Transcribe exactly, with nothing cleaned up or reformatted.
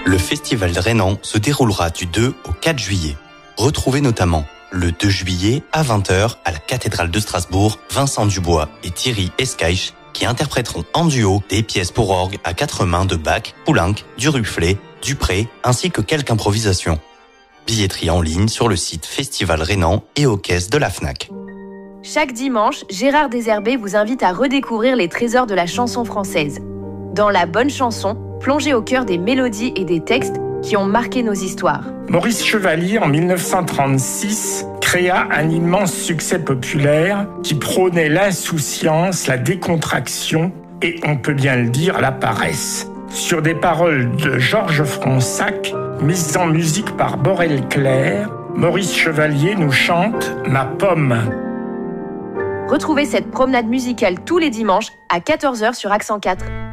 Le festival Rhénan se déroulera du deux au quatre juillet. Retrouvez notamment le deux juillet à vingt heures à la cathédrale de Strasbourg, Vincent Dubois et Thierry Escaich qui interpréteront en duo des pièces pour orgue à quatre mains de Bach, Poulenc, Duruflé, Dupré ainsi que quelques improvisations. Billetterie en ligne sur le site Festival Rhénan et aux caisses de la Fnac. Chaque dimanche, Gérard Désherbet vous invite à redécouvrir les trésors de la chanson française. Dans La Bonne Chanson, plongez au cœur des mélodies et des textes qui ont marqué nos histoires. Maurice Chevalier, en dix-neuf cent trente-six, créa un immense succès populaire qui prônait l'insouciance, la décontraction et, on peut bien le dire, la paresse. Sur des paroles de Georges Fronsac, mises en musique par Borel Clair, Maurice Chevalier nous chante « Ma pomme ». Retrouvez cette promenade musicale tous les dimanches à quatorze heures sur Accent quatre.